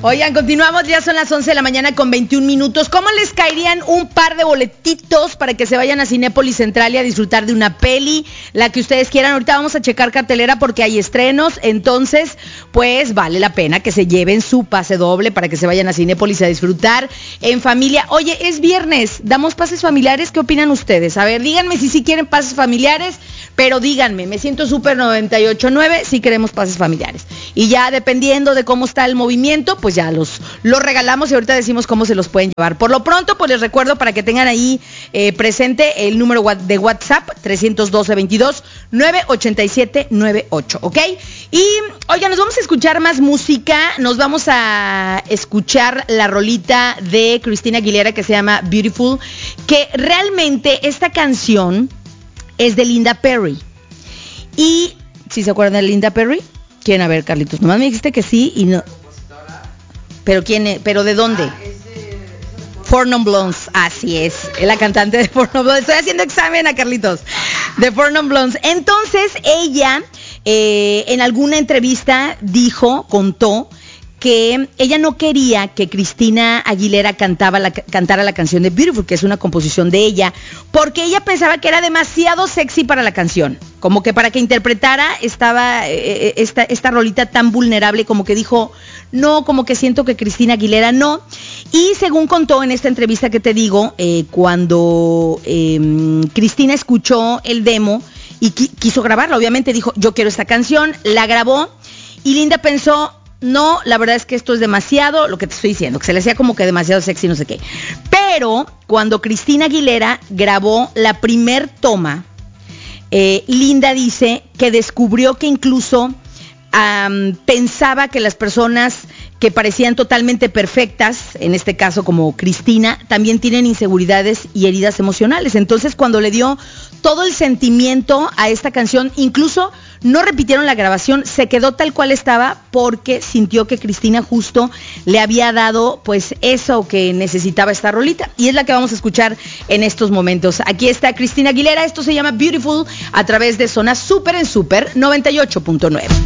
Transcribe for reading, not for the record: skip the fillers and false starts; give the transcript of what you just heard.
Oigan, continuamos, ya son las 11 de la mañana con 21 minutos. ¿Cómo les caerían un par de boletitos para que se vayan a Cinépolis Central y a disfrutar de una peli, la que ustedes quieran? Ahorita vamos a checar cartelera porque hay estrenos, entonces, pues vale la pena que se lleven su pase doble para que se vayan a Cinépolis a disfrutar en familia. Oye, es viernes, ¿damos pases familiares? ¿Qué opinan ustedes? A ver, díganme si sí quieren pases familiares, pero díganme, me siento súper 98.9 si queremos pases familiares. Y ya dependiendo de cómo está el movimiento, pues ya los regalamos y ahorita decimos cómo se los pueden llevar. Por lo pronto, pues les recuerdo para que tengan ahí presente el número de WhatsApp, 312-22-987-98, ¿ok? Y, oigan, nos vamos a escuchar más música, nos vamos a escuchar la rolita de Cristina Aguilera que se llama Beautiful, que realmente esta canción es de Linda Perry. Y, ¿sí se acuerdan de Linda Perry? ¿Quién? A ver, Carlitos, nomás me dijiste que sí y no. ¿Pero quién es? ¿Pero de dónde? Four Non Blondes, así es la cantante de Four Non Blondes. Estoy haciendo examen a Carlitos, de Four Non Blondes. Entonces, ella, en alguna entrevista contó que ella no quería que Cristina Aguilera cantara la canción de Beautiful, que es una composición de ella, porque ella pensaba que era demasiado sexy para la canción, como que para que interpretara esta rolita tan vulnerable, como que dijo, no, como que siento que Cristina Aguilera no. Y según contó en esta entrevista que te digo, cuando Cristina escuchó el demo y quiso grabarla, obviamente dijo, yo quiero esta canción, la grabó, y Linda pensó, no, la verdad es que esto es demasiado, lo que te estoy diciendo, que se le hacía como que demasiado sexy, no sé qué. Pero cuando Cristina Aguilera grabó la primer toma, Linda dice que descubrió que incluso pensaba que las personas que parecían totalmente perfectas, en este caso como Cristina, también tienen inseguridades y heridas emocionales. Entonces, cuando le dio todo el sentimiento a esta canción, incluso no repitieron la grabación, se quedó tal cual estaba porque sintió que Cristina justo le había dado pues eso que necesitaba esta rolita, y es la que vamos a escuchar en estos momentos. Aquí está Cristina Aguilera, esto se llama Beautiful a través de Zona Super en Super 98.9.